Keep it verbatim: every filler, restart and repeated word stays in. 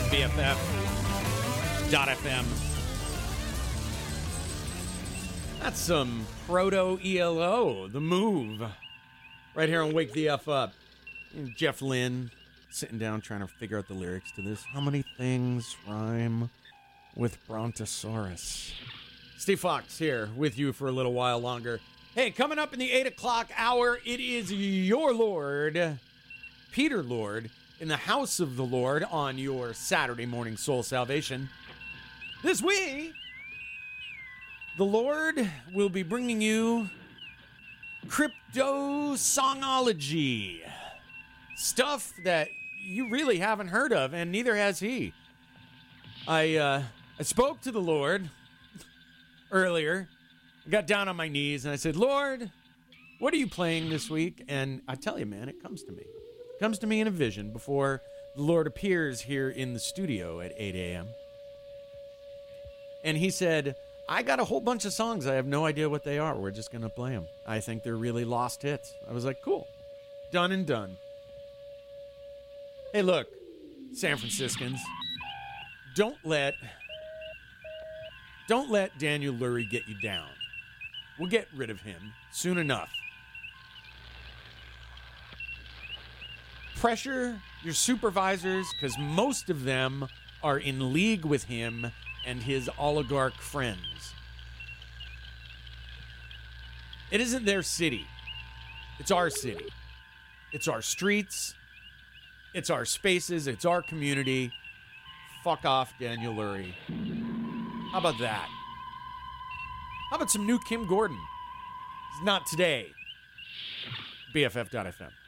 B F F dot F M. That's some proto-E L O, The Move. Right here on Wake the F Up. Jeff Lynne sitting down trying to figure out the lyrics to this. How many things rhyme with Brontosaurus? Steve Fox here with you for a little while longer. Hey, coming up in the eight o'clock hour, it is your Lord, Peter Lord, in the house of the Lord on your Saturday morning soul salvation. This week, the Lord will be bringing you crypto songology. Stuff that you really haven't heard of, and neither has he. I, uh, I spoke to the Lord earlier. I got down on my knees, and I said, Lord, what are you playing this week? And I tell you, man, it comes to me. It comes to me in a vision before the Lord appears here in the studio at eight a.m. And he said, I got a whole bunch of songs. I have no idea what they are. We're just going to play them. I think they're really lost hits. I was like, cool. Done and done. Hey, look, San Franciscans, don't let, don't let Daniel Lurie get you down. We'll get rid of him soon enough. Pressure your supervisors, because most of them are in league with him and his oligarch friends. It isn't their city. It's our city. It's our streets. It's our spaces. It's our community. Fuck off, Daniel Lurie. How about that? How about some new Kim Gordon? It's not today. B F F dot F M.